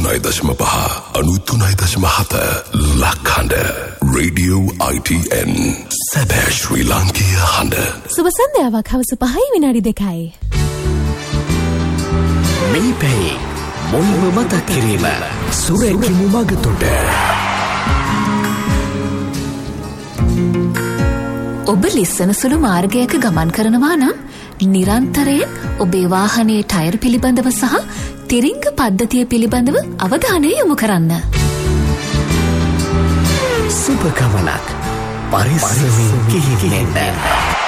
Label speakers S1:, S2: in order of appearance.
S1: 93.5 93.7 ලක්හඬ Radio ITN සැබෑ ශ්‍රී ලාංකීය හඬ.
S2: සුබ සන්ධ්‍යාවක් හවස 5:02.
S3: මේ පැයි මොල්ම මතක් කිරීම සුරැකිමු මගතොට.
S4: ඔබ ලිස්සන සුළු මාර්ගයක ගමන් කරනවා නම් නිරන්තරයෙන් ඔබේ වාහනයේ ටයර් පිළිබඳව සහ තිරිංග පද්ධතිය පිළිබඳව අවධානය යොමු කරන්න.
S3: සුබ ගමනක් පරිස්සමින් ගිහින් එන්න.